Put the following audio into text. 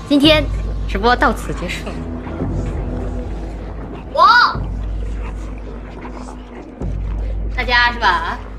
今天直播到此结束。大家是吧？